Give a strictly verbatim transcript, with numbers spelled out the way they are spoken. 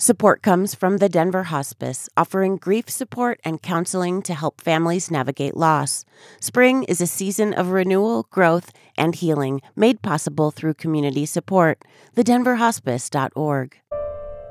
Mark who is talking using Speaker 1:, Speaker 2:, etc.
Speaker 1: Support comes from the Denver Hospice, offering grief support and counseling to help families navigate loss. Spring is a season of renewal, growth, and healing made possible through community support. the denver hospice dot org.